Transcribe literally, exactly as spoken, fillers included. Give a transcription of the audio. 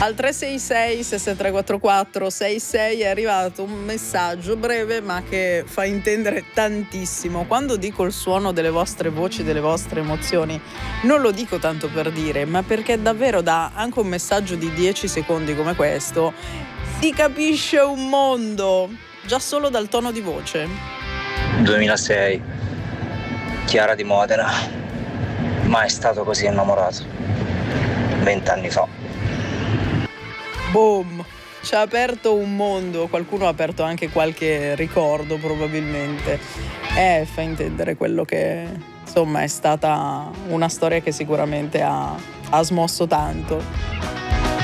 Al tre sei sei sei sei tre quattro quattro sei sei è arrivato un messaggio breve ma che fa intendere tantissimo. Quando dico il suono delle vostre voci, delle vostre emozioni, non lo dico tanto per dire, ma perché davvero da anche un messaggio di dieci secondi come questo si capisce un mondo, già solo dal tono di voce. duemilasei, Chiara di Modena, mai stato così innamorato, vent'anni fa. Boom! Ci ha aperto un mondo, qualcuno ha aperto anche qualche ricordo probabilmente. Eh, fa intendere quello che, insomma, è stata una storia che sicuramente ha, ha smosso tanto.